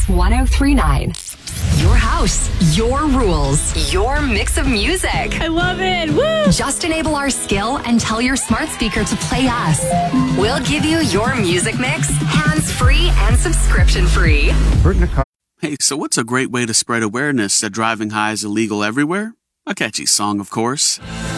Mix 1039. Your house, your rules, your mix of music. I love it. Woo! Just enable our skill and tell your smart speaker to play us. We'll give you your music mix, hands-free and subscription-free. Hey, so what's a great way to spread awareness that driving high is illegal everywhere? A catchy song, of course.